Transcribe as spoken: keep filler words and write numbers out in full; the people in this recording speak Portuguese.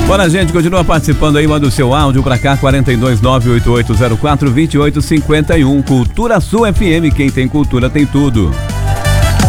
Bora, gente, continua participando aí, manda o seu áudio pra cá, quatro dois nove oito oito zero quatro dois oito cinco um. Cultura Sul F M, quem tem cultura tem tudo.